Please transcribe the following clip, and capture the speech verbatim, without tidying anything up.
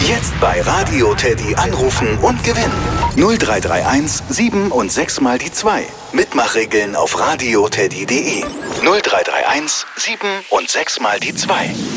Jetzt bei Radio Teddy anrufen und gewinnen. null drei drei eins sieben und sechs mal die zwei. Mitmachregeln auf radioteddy punkt de. null drei drei eins sieben und sechs mal die zwei.